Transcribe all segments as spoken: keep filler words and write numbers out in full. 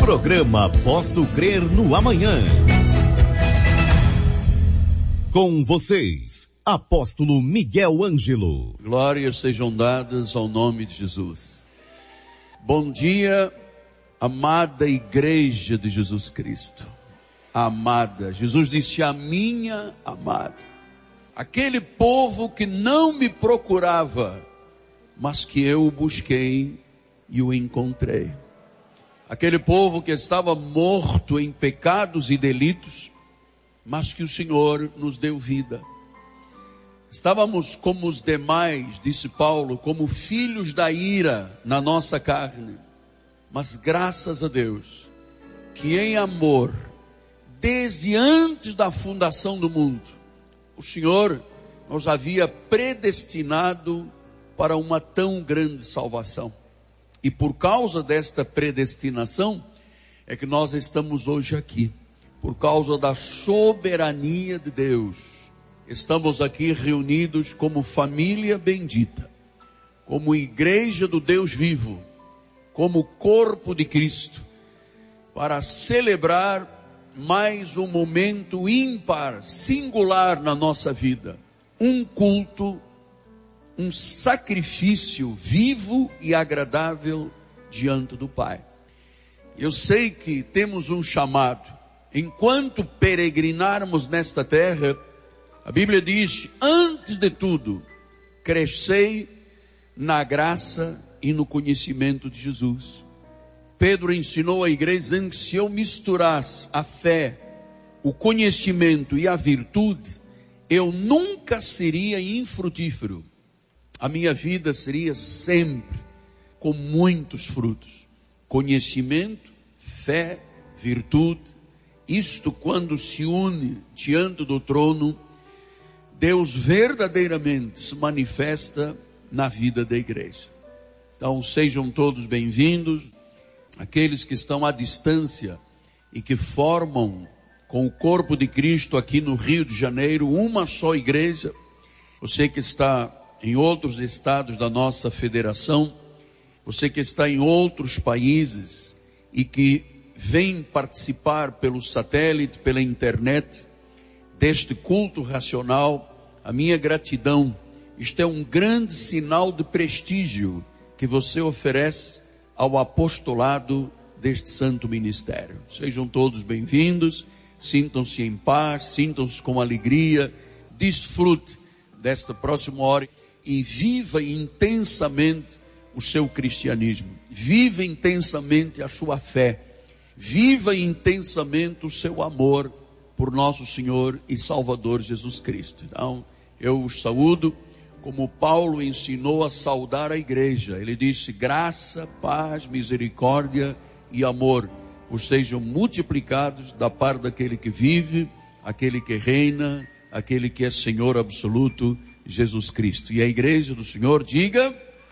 Programa Posso Crer no Amanhã. Com vocês, Apóstolo Miguel Ângelo. Glórias sejam dadas ao nome de Jesus. Bom dia, amada igreja de Jesus Cristo. Amada, Jesus disse: a minha amada. Aquele povo que não me procurava, mas que eu o busquei e o encontrei. Aquele povo que estava morto em pecados e delitos, mas que o Senhor nos deu vida. Estávamos como os demais, disse Paulo, como filhos da ira na nossa carne. Mas graças a Deus, que em amor, desde antes da fundação do mundo, o Senhor nos havia predestinado para uma tão grande salvação. E por causa desta predestinação, é que nós estamos hoje aqui. Por causa da soberania de Deus, estamos aqui reunidos como família bendita, como igreja do Deus vivo, como corpo de Cristo, para celebrar mais um momento ímpar, singular na nossa vida. Um culto, um sacrifício vivo e agradável diante do Pai. Eu sei que temos um chamado. Enquanto peregrinarmos nesta terra, a Bíblia diz: antes de tudo, crescei na graça e no conhecimento de Jesus. Pedro ensinou à igreja dizendo que se eu misturasse a fé, o conhecimento e a virtude, eu nunca seria infrutífero. A minha vida seria sempre com muitos frutos. Conhecimento, fé, virtude. Isto quando se une diante do trono, Deus verdadeiramente se manifesta na vida da igreja. Então sejam todos bem-vindos. Aqueles que estão à distância e que formam com o corpo de Cristo aqui no Rio de Janeiro uma só igreja. Você que está em outros estados da nossa federação, você que está em outros países e que vem participar pelo satélite, pela internet, deste culto racional, a minha gratidão. Isto é um grande sinal de prestígio que você oferece ao apostolado deste santo ministério. Sejam todos bem-vindos, sintam-se em paz, sintam-se com alegria, desfrute desta próxima hora e viva intensamente o seu cristianismo, viva intensamente a sua fé, viva intensamente o seu amor por nosso Senhor e Salvador Jesus Cristo. Então, eu os saúdo como Paulo ensinou a saudar a igreja. Ele disse: graça, paz, misericórdia e amor vos sejam multiplicados da parte daquele que vive, aquele que reina, aquele que é Senhor absoluto, Jesus Cristo. E a igreja do Senhor diga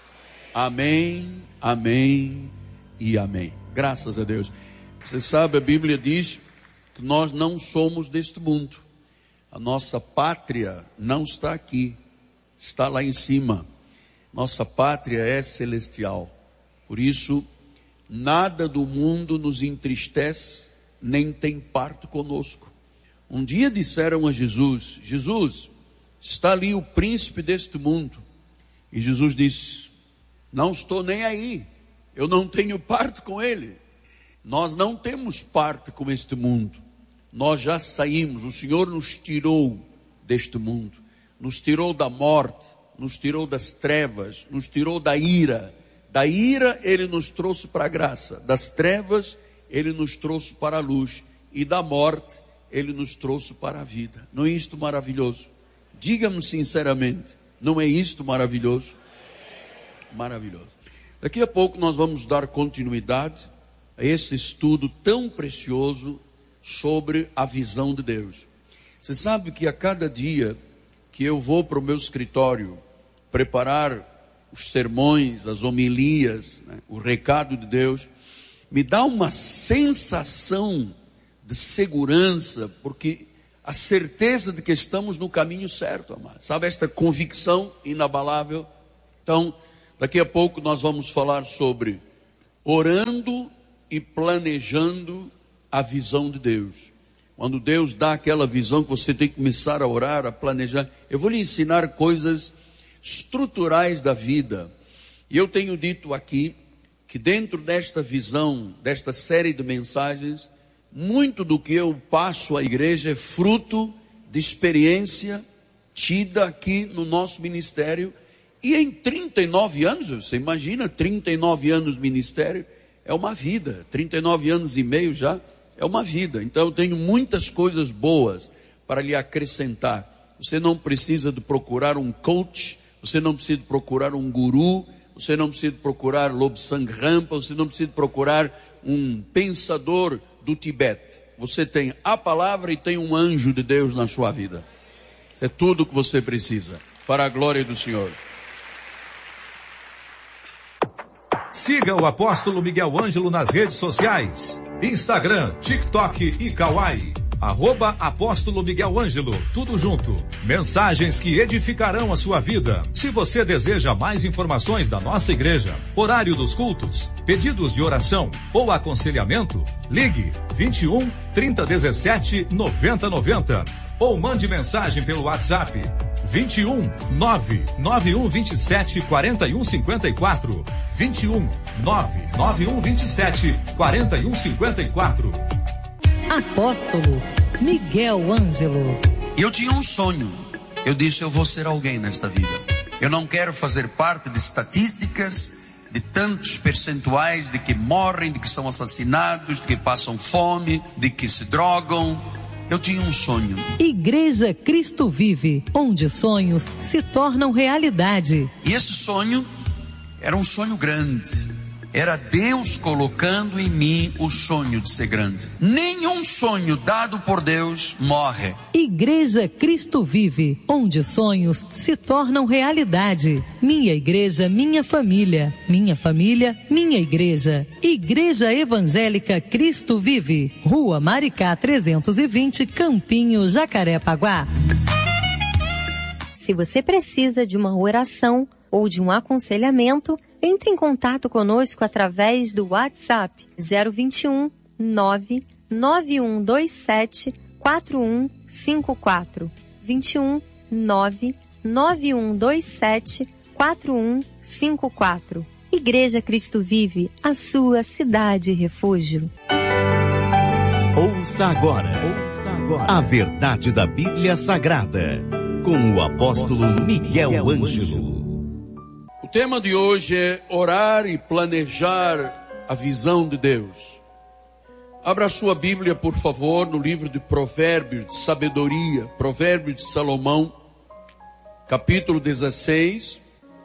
amém, amém e amém. Graças a Deus. Você sabe, a Bíblia diz que nós não somos deste mundo. A nossa pátria não está aqui, está lá em cima. Nossa pátria é celestial. Por isso, nada do mundo nos entristece, nem tem parte conosco. Um dia disseram a Jesus: Jesus, está ali o príncipe deste mundo. E Jesus disse: não estou nem aí, eu não tenho parte com ele. Nós não temos parte com este mundo. Nós já saímos, o Senhor nos tirou deste mundo, nos tirou da morte, nos tirou das trevas, nos tirou da ira. Da ira Ele nos trouxe para a graça, das trevas Ele nos trouxe para a luz, e da morte Ele nos trouxe para a vida. Não é isto maravilhoso? Diga-me sinceramente, não é isto maravilhoso? Maravilhoso. Daqui a pouco nós vamos dar continuidade a esse estudo tão precioso sobre a visão de Deus. Você sabe que a cada dia que eu vou para o meu escritório preparar os sermões, as homilias, né, o recado de Deus, me dá uma sensação de segurança, porque a certeza de que estamos no caminho certo, amado. Sabe, esta convicção inabalável. Então, daqui a pouco nós vamos falar sobre orando e planejando a visão de Deus. Quando Deus dá aquela visão que você tem que começar a orar, a planejar. Eu vou lhe ensinar coisas estruturais da vida. E eu tenho dito aqui que dentro desta visão, desta série de mensagens, muito do que eu passo à igreja é fruto de experiência tida aqui no nosso ministério. E em trinta e nove anos, você imagina, trinta e nove anos de ministério, é uma vida. trinta e nove anos e meio já é uma vida. Então eu tenho muitas coisas boas para lhe acrescentar. Você não precisa de procurar um coach, você não precisa de procurar um guru, você não precisa de procurar Lobsang Rampa, você não precisa de procurar um pensador do Tibete. Você tem a palavra e tem um anjo de Deus na sua vida. Isso é tudo o que você precisa, para a glória do Senhor. Siga o apóstolo Miguel Ângelo nas redes sociais. Instagram, TikTok e Kawaii. Arroba Apóstolo Miguel Ângelo, tudo junto. Mensagens que edificarão a sua vida. Se você deseja mais informações da nossa igreja, horário dos cultos, pedidos de oração ou aconselhamento, ligue vinte e um, trinta, dezessete, noventa, noventa ou mande mensagem pelo WhatsApp vinte e um, nove nove um vinte e sete, quarenta e um cinquenta e quatro. vinte e um, nove nove um vinte e sete, quarenta e um cinquenta e quatro. Apóstolo Miguel Ângelo. Eu tinha um sonho. Eu disse, eu vou ser alguém nesta vida. Eu não quero fazer parte de estatísticas, de tantos percentuais de que morrem, de que são assassinados, de que passam fome, de que se drogam. Eu tinha um sonho. Igreja Cristo Vive, onde sonhos se tornam realidade. E esse sonho era um sonho grande. Era Deus colocando em mim o sonho de ser grande. Nenhum sonho dado por Deus morre. Igreja Cristo Vive, onde sonhos se tornam realidade. Minha igreja, minha família. Minha família, minha igreja. Igreja Evangélica Cristo Vive. Rua Maricá trezentos e vinte, Campinho, Jacarepaguá. Se você precisa de uma oração ou de um aconselhamento, entre em contato conosco através do WhatsApp zero vinte e um, nove nove um dois sete, quatro um cinco quatro. vinte e um, nove nove um dois sete, quatro um cinco quatro. Igreja Cristo Vive, a sua cidade refúgio. Ouça agora, ouça agora a verdade da Bíblia Sagrada, com o apóstolo Miguel Ângelo. O tema de hoje é orar e planejar a visão de Deus. Abra sua Bíblia, por favor, no livro de Provérbios, de sabedoria, Provérbios de Salomão, capítulo dezesseis,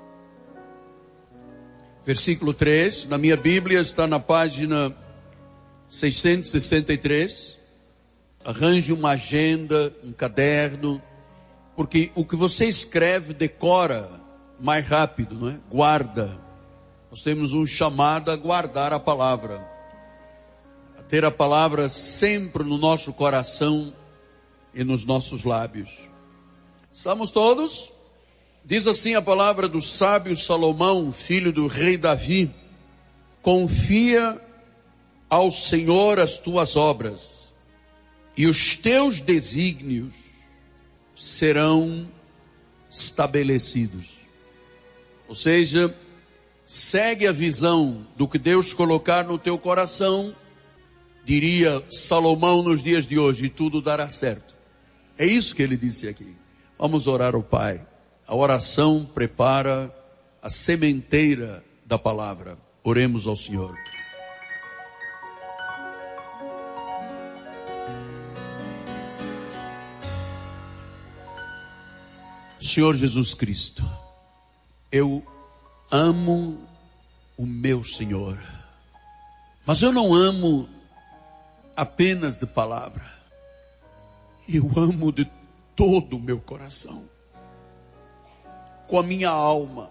versículo três. Na minha Bíblia está na página seiscentos e sessenta e três. Arranje uma agenda, um caderno, porque o que você escreve decora mais rápido, não é? Guarda. Nós temos um chamado a guardar a palavra, a ter a palavra sempre no nosso coração e nos nossos lábios. Estamos todos? Diz assim a palavra do sábio Salomão, filho do rei Davi: confia ao Senhor as tuas obras, e os teus desígnios serão estabelecidos. Ou seja, segue a visão do que Deus colocar no teu coração, diria Salomão nos dias de hoje, e tudo dará certo. É isso que ele disse aqui. Vamos orar ao Pai. A oração prepara a sementeira da palavra. Oremos ao Senhor. Senhor Jesus Cristo, eu amo o meu Senhor, mas eu não amo apenas de palavra, eu amo de todo o meu coração, com a minha alma,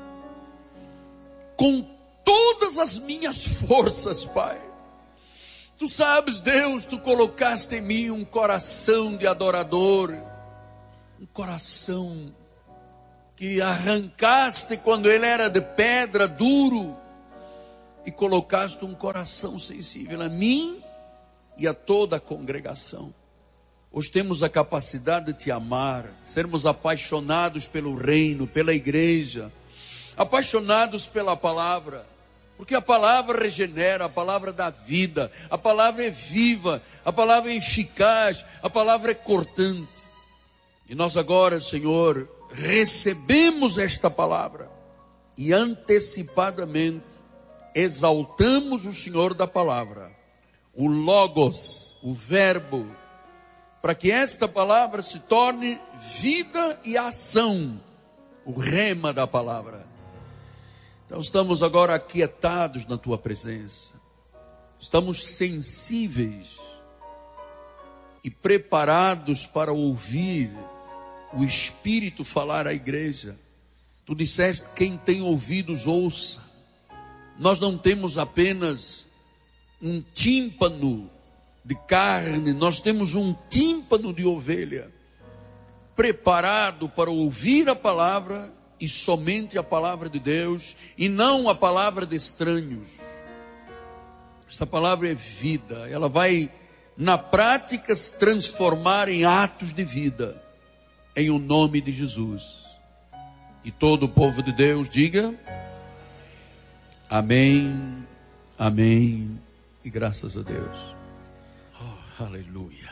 com todas as minhas forças, Pai. Tu sabes, Deus, tu colocaste em mim um coração de adorador, um coração que arrancaste quando ele era de pedra, duro, e colocaste um coração sensível a mim e a toda a congregação. Hoje temos a capacidade de te amar, sermos apaixonados pelo reino, pela igreja, apaixonados pela palavra, porque a palavra regenera, a palavra dá vida, a palavra é viva, a palavra é eficaz, a palavra é cortante. E nós agora, Senhor, recebemos esta palavra e antecipadamente exaltamos o Senhor da palavra, o Logos, o Verbo, para que esta palavra se torne vida e ação, o rema da palavra. Então estamos agora aquietados na tua presença, estamos sensíveis e preparados para ouvir o Espírito falar à igreja. Tu disseste: quem tem ouvidos ouça. Nós não temos apenas um tímpano de carne, nós temos um tímpano de ovelha, preparado para ouvir a palavra e somente a palavra de Deus, e não a palavra de estranhos. Esta palavra é vida, ela vai na prática se transformar em atos de vida, em o nome de Jesus. E todo o povo de Deus diga amém, amém e graças a Deus. Oh, aleluia.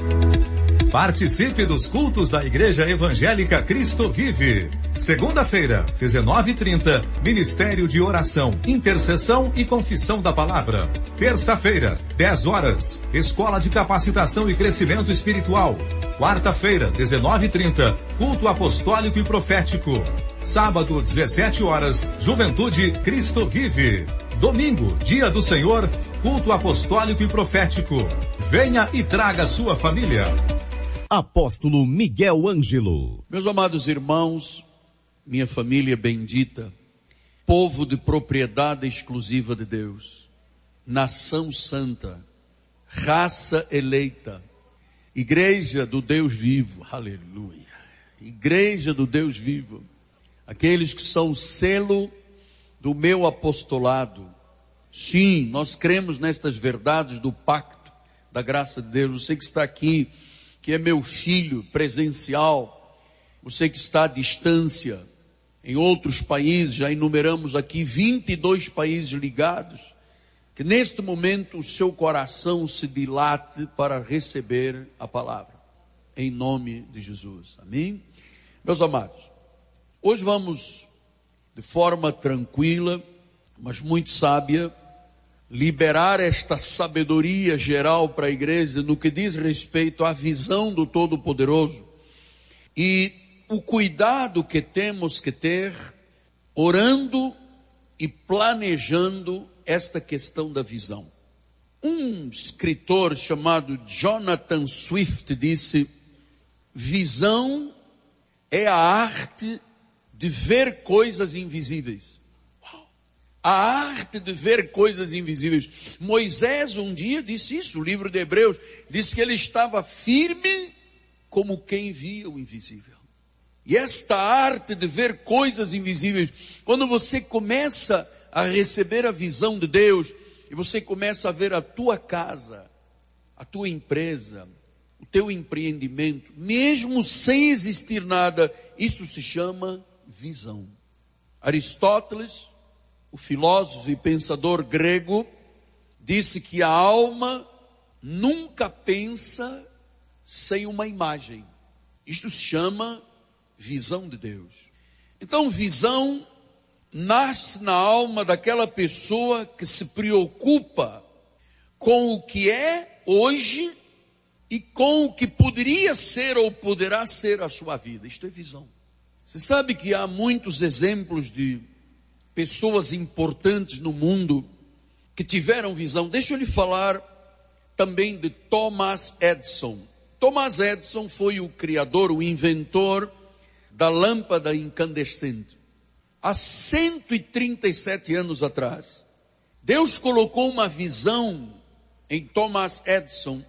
Participe dos cultos da Igreja Evangélica Cristo Vive. Segunda-feira, dezenove e trinta, Ministério de Oração, Intercessão e Confissão da Palavra. Terça-feira, dez horas, Escola de Capacitação e Crescimento Espiritual. Quarta-feira, dezenove e trinta, Culto Apostólico e Profético. Sábado, dezessete horas, Juventude Cristo Vive. Domingo, Dia do Senhor, Culto Apostólico e Profético. Venha e traga sua família. Apóstolo Miguel Ângelo. Meus amados irmãos, minha família bendita, povo de propriedade exclusiva de Deus, nação santa, raça eleita, igreja do Deus vivo, aleluia, igreja do Deus vivo, aqueles que são o selo do meu apostolado. Sim, nós cremos nestas verdades do pacto da graça de Deus. Você que está aqui, que é meu filho presencial, você que está à distância, em outros países, já enumeramos aqui vinte e dois países ligados, que neste momento o seu coração se dilate para receber a palavra, em nome de Jesus, amém? Meus amados, hoje vamos, de forma tranquila, mas muito sábia, liberar esta sabedoria geral para a igreja no que diz respeito à visão do Todo-Poderoso e o cuidado que temos que ter orando e planejando esta questão da visão. Um escritor chamado Jonathan Swift disse: visão é a arte de ver coisas invisíveis. A arte de ver coisas invisíveis. Moisés um dia disse isso, o livro de Hebreus, disse que ele estava firme como quem via o invisível. E esta arte de ver coisas invisíveis, quando você começa a receber a visão de Deus, e você começa a ver a tua casa, a tua empresa, o teu empreendimento, mesmo sem existir nada, isso se chama visão. Aristóteles, o filósofo e pensador grego, disse que a alma nunca pensa sem uma imagem. Isto se chama visão de Deus. Então, visão nasce na alma daquela pessoa que se preocupa com o que é hoje e com o que poderia ser ou poderá ser a sua vida. Isto é visão. Você sabe que há muitos exemplos de pessoas importantes no mundo que tiveram visão. Deixa eu lhe falar também de Thomas Edison. Thomas Edison foi o criador, o inventor da lâmpada incandescente. Há cento e trinta e sete anos atrás, Deus colocou uma visão em Thomas Edison